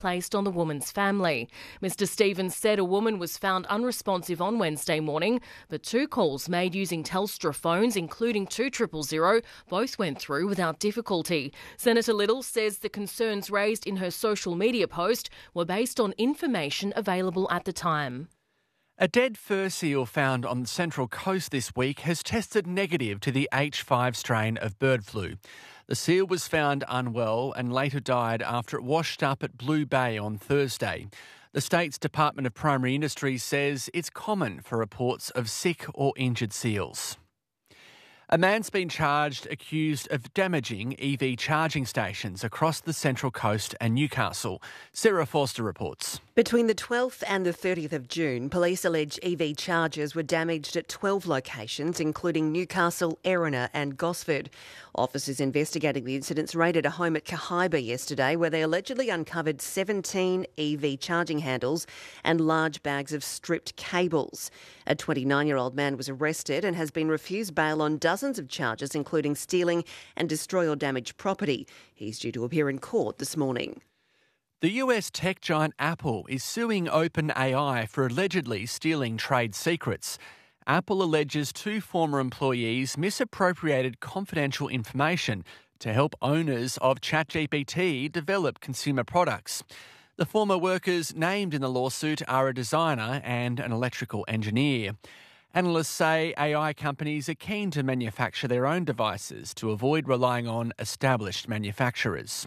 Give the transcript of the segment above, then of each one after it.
placed on the woman's family. Mr Stevens said a woman was found unresponsive on Wednesday morning. The 2 calls made using Telstra phones, including 2000, both went through without difficulty. Senator Little says the concerns raised in her social media post were based on information available at the time. A dead fur seal found on the Central Coast this week has tested negative to the H5 strain of bird flu. The seal was found unwell and later died after it washed up at Blue Bay on Thursday. The state's Department of Primary Industries says it's common for reports of sick or injured seals. A man's been charged accused of damaging EV charging stations across the Central Coast and Newcastle. Sarah Forster reports. Between the 12th and the 30th of June, police allege EV chargers were damaged at 12 locations, including Newcastle, Erina and Gosford. Officers investigating the incidents raided a home at Cahaiba yesterday where they allegedly uncovered 17 EV charging handles and large bags of stripped cables. A 29-year-old man was arrested and has been refused bail on dozens of charges, including stealing and destroy or damage property. He's due to appear in court this morning. The US tech giant Apple is suing OpenAI for allegedly stealing trade secrets. Apple alleges 2 former employees misappropriated confidential information to help owners of ChatGPT develop consumer products. The former workers named in the lawsuit are a designer and an electrical engineer. Analysts say AI companies are keen to manufacture their own devices to avoid relying on established manufacturers.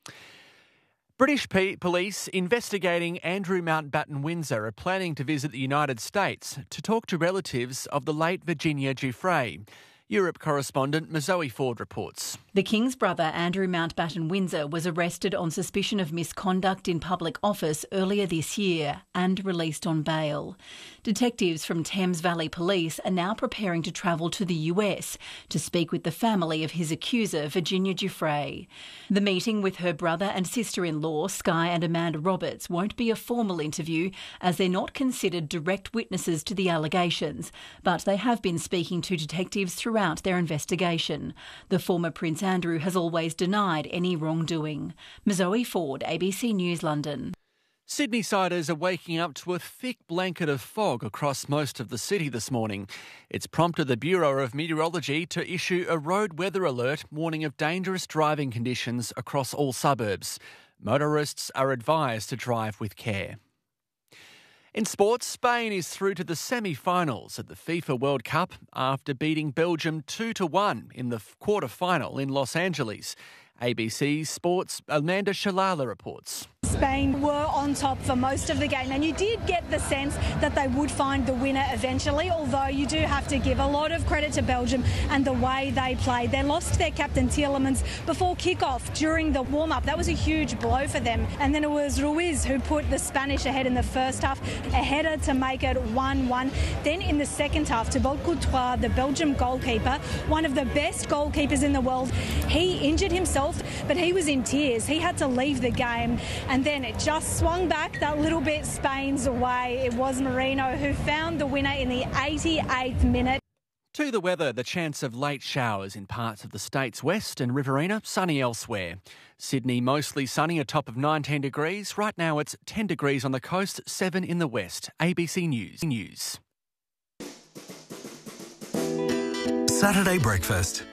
British police investigating Andrew Mountbatten Windsor are planning to visit the United States to talk to relatives of the late Virginia Giuffre. Europe correspondent Mazoe Ford reports. The King's brother, Andrew Mountbatten Windsor, was arrested on suspicion of misconduct in public office earlier this year and released on bail. Detectives from Thames Valley Police are now preparing to travel to the US to speak with the family of his accuser, Virginia Giuffre. The meeting with her brother and sister-in-law, Sky and Amanda Roberts, won't be a formal interview as they're not considered direct witnesses to the allegations, but they have been speaking to detectives throughout their investigation. The former Prince Andrew has always denied any wrongdoing. Mazoe Ford, ABC News, London. Sydney-siders are waking up to a thick blanket of fog across most of the city this morning. It's prompted the Bureau of Meteorology to issue a road weather alert warning of dangerous driving conditions across all suburbs. Motorists are advised to drive with care. In sports, Spain is through to the semi-finals at the FIFA World Cup after beating Belgium 2-1 in the quarter-final in Los Angeles. ABC Sports' Amanda Shalala reports. Spain were on top for most of the game, and you did get the sense that they would find the winner eventually, although you do have to give a lot of credit to Belgium and the way they played. They lost their captain Tielemans before kick-off during the warm-up. That was a huge blow for them. And then it was Ruiz who put the Spanish ahead in the first half, a header to make it 1-1. Then in the second half, Thibaut Courtois, the Belgium goalkeeper, one of the best goalkeepers in the world, he injured himself, but he was in tears. He had to leave the game, and then it just swung back that little bit Spain's way. It was Merino who found the winner in the 88th minute. To the weather, the chance of late showers in parts of the state's west and Riverina, sunny elsewhere. Sydney mostly sunny, a top of 19 degrees. Right now it's 10 degrees on the coast, 7 in the west. ABC News. Saturday breakfast.